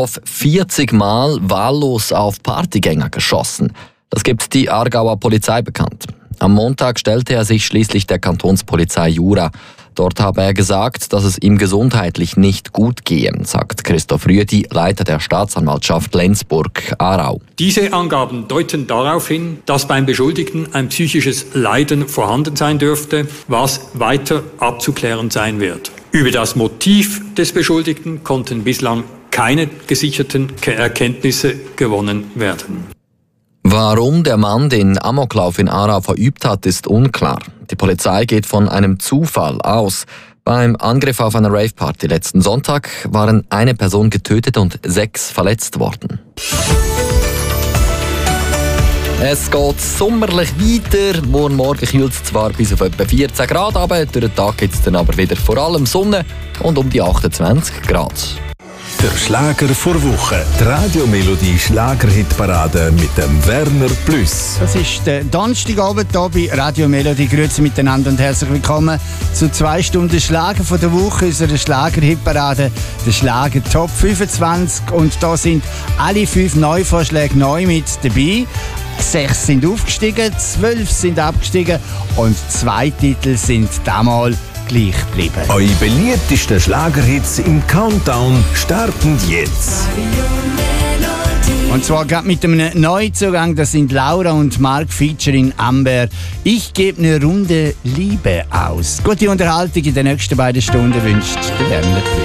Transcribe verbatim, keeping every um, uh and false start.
vierzig Mal wahllos auf Partygänger geschossen. Das gibt die Aargauer Polizei bekannt. Am Montag stellte er sich schließlich der Kantonspolizei Jura. Dort habe er gesagt, dass es ihm gesundheitlich nicht gut gehe, sagt Christoph Rüedi, Leiter der Staatsanwaltschaft Lenzburg-Aarau. Diese Angaben deuten darauf hin, dass beim Beschuldigten ein psychisches Leiden vorhanden sein dürfte, was weiter abzuklären sein wird. Über das Motiv des Beschuldigten konnten bislang keine gesicherten Erkenntnisse gewonnen werden. Warum der Mann den Amoklauf in Aarau verübt hat, ist unklar. Die Polizei geht von einem Zufall aus. Beim Angriff auf einer Rave-Party letzten Sonntag waren eine Person getötet und sechs verletzt worden. Es geht sommerlich weiter. Morgen Morgen kühlt es zwar bis auf etwa vierzehn Grad, aber durch den Tag gibt es dann aber wieder vor allem Sonne und um die achtundzwanzig Grad. Der Schlager vor Woche. Die Radio-Melodie Schlagerhitparade mit dem Werner Plus. Das ist der Donnerstagabend hier bei Radio Melodie. Grüezi miteinander und herzlich willkommen zu zwei Stunden Schlager von der Woche, unserer Schlagerhitparade, der Schlager Top fünfundzwanzig. Und da sind alle fünf Neuvorschläge neu mit dabei. Sechs sind aufgestiegen, zwölf sind abgestiegen und zwei Titel sind damals gleich geblieben. Eure beliebtesten Schlagerhits im Countdown starten jetzt. Und zwar gerade mit einem Neuzugang, das sind Laura und Mark featuring Amber. Ich gebe eine Runde Liebe aus. Gute Unterhaltung in den nächsten beiden Stunden wünscht der Werner.